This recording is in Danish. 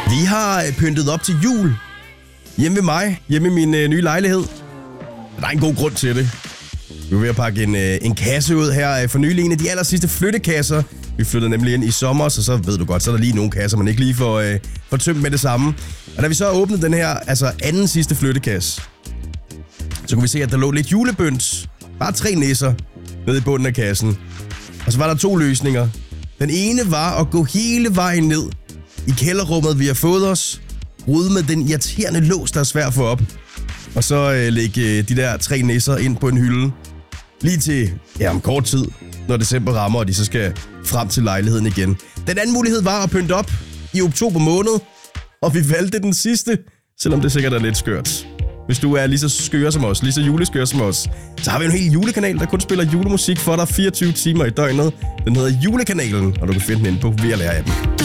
Vi har pyntet op til jul. Hjemme ved mig. Hjemme i min nye lejlighed. Der er en god grund til det. Vi er ved at pakke en kasse ud her for nylig. En af de aller sidste flyttekasser. Vi flyttede nemlig ind i sommer, så ved du godt, så er der lige nogle kasser, man ikke lige får tømt med det samme. Og da vi så har åbnet den her, altså anden sidste flyttekasse, så kunne vi se, at der lå lidt julebøns. Bare 3 nisser nede i bunden af kassen. Og så var der 2 løsninger. Den ene var at gå hele vejen ned i kælderrummet, vi har fået os. Rode med den irriterende lås, der er svær at få op. Og så lægge de der 3 nisser ind på en hylde. Lige til, om kort tid, når december rammer, og de så skal frem til lejligheden igen. Den anden mulighed var at pynte op i oktober måned. Og vi valgte den sidste, selvom det sikkert er lidt skørt. Hvis du er lige så skør som os, lige så juleskør som os, så har vi en hel julekanal, der kun spiller julemusik for dig 24 timer i døgnet. Den hedder Julekanalen, og du kan finde den inde på VLR-appen.